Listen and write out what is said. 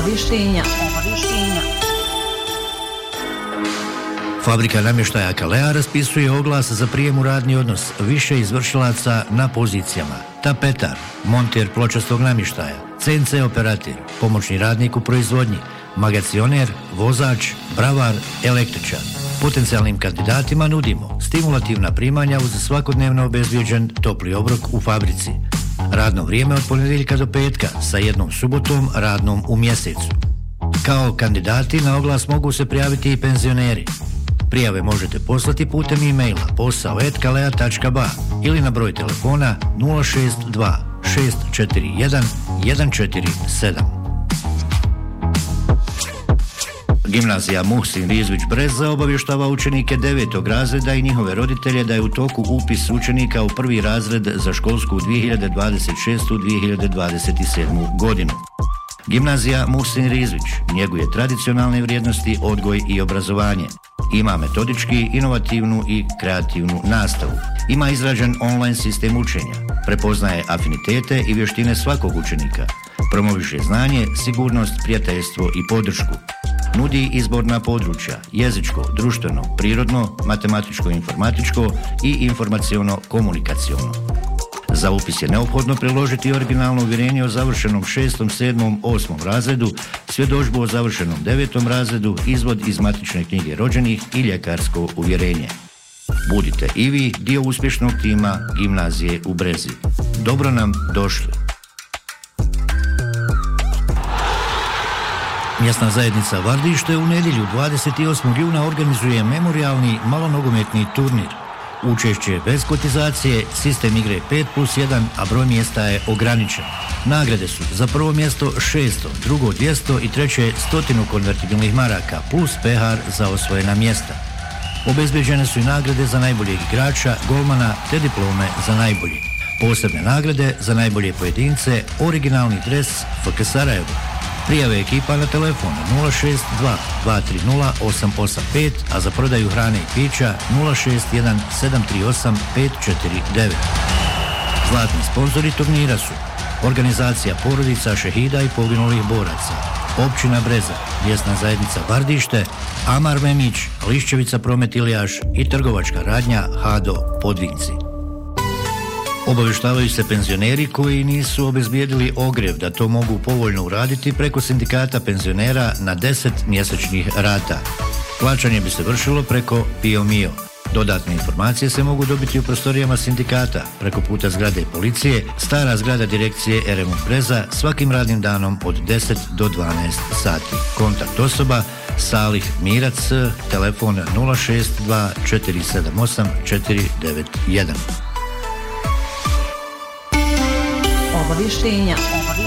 Obavještenja. Fabrika namještaja Kalea raspisuje oglas za prijem u radni odnos više izvršilaca na pozicijama: tapetar, monter pločastog namještaja, CNC operator, pomoćni radnik u proizvodnji, magacioner, vozač, bravar, električar. Potencijalnim kandidatima nudimo stimulativna primanja uz svakodnevno obezbijeđen topli obrok u fabrici. Radno vrijeme od ponedjeljka do petka sa jednom subotom radnom u mjesecu. Kao kandidati na oglas mogu se prijaviti i penzioneri. Prijave možete poslati putem e-maila posao@kalea.ba ili na broj telefona 062 641 147. Gimnazija Muhsin Rizvić Breza obavještava učenike 9. razreda i njihove roditelje da je u toku upis učenika u prvi razred za školsku 2026-2027 godinu. Gimnazija Muhsin Rizvić njeguje tradicionalne vrijednosti, odgoj i obrazovanje. Ima metodički, inovativnu i kreativnu nastavu. Ima izrađen online sistem učenja. Prepoznaje afinitete i vještine svakog učenika. Promoviše znanje, sigurnost, prijateljstvo i podršku. Nudi izborna područja: jezičko, društveno, prirodno, matematičko-informatičko i informaciono-komunikaciono. Za upis je neophodno priložiti originalno uvjerenje o završenom 6., 7., 8. razredu, svjedodžbu o završenom 9. razredu, izvod iz matične knjige rođenih i ljekarsko uvjerenje. Budite i vi dio uspješnog tima Gimnazije u Brezi. Dobro nam došli! Mjesna zajednica Vardište u nedjelju 28. juna organizuje memorijalni malonogometni turnir. Učešće bez kotizacije, sistem igre 5+1, a broj mjesta je ograničen. Nagrade su za prvo mjesto 600, drugo 200 i treće 100 konvertibilnih maraka plus pehar za osvojena mjesta. Obezbeđene su i nagrade za najboljeg igrača, golmana te diplome za najbolji. Posebne nagrade za najbolje pojedince, originalni dres FK Sarajevo. Prijave ekipa na telefon 062 230 885, a za prodaju hrane i pića 061 738 549. Zlatni sponzori turnira su organizacija porodica šehida i poginulih boraca, općina Breza, mjesna zajednica Vardište, Amar Memić, Lišćevica Promet Ilijaš i trgovačka radnja Hado Podvinci. Obavještavaju se penzioneri koji nisu obezbijedili ogrjev da to mogu povoljno uraditi preko sindikata penzionera na 10 mjesečnih rata. Plaćanje bi se vršilo preko PIO Mio. Dodatne informacije se mogu dobiti u prostorijama sindikata, preko puta zgrade policije, stara zgrada direkcije RMU Breza, svakim radnim danom od 10 do 12 sati. Kontakt osoba Salih Mirac, telefon 062 478 491. Obavještenja.